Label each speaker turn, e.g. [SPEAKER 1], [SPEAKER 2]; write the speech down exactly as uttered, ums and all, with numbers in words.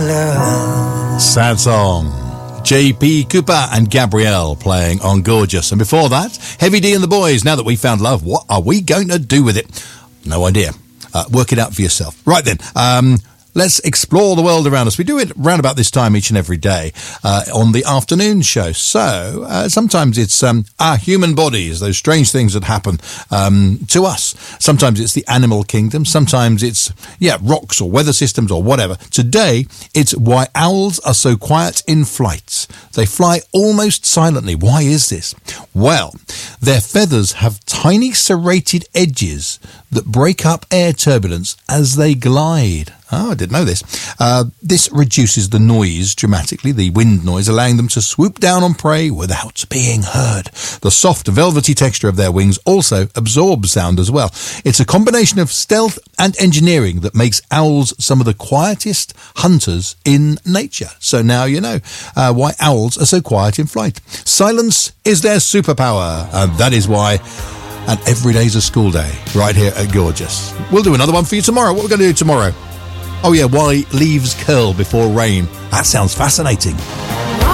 [SPEAKER 1] love.
[SPEAKER 2] Sad song. J P Cooper and Gabrielle playing on Gorgeous. And before that, Heavy D and the Boys. Now that we found love, what are we going to do with it? No idea. Uh, work it out for yourself. Right then, um, let's explore the world around us. We do it round about this time each and every day uh, on the afternoon show. So uh, sometimes it's um, our human bodies, those strange things that happen um, to us. Sometimes it's the animal kingdom. Sometimes it's, yeah, rocks or weather systems or whatever. Today, it's why owls are so quiet in flight. They fly almost silently. Why is this? Well, their feathers have tiny serrated edges that break up air turbulence as they glide. Oh, I didn't know this. Uh, this reduces the noise dramatically, the wind noise, allowing them to swoop down on prey without being heard. The soft, velvety texture of their wings also absorbs sound as well. It's a combination of stealth and engineering that makes owls some of the quietest hunters in nature. So now you know uh, why owls are so quiet in flight. Silence is their superpower, and that is why... And every day's a school day, right here at Gorgeous. We'll do another one for you tomorrow. What are we going to do tomorrow? Oh yeah, why leaves curl before rain. That sounds fascinating.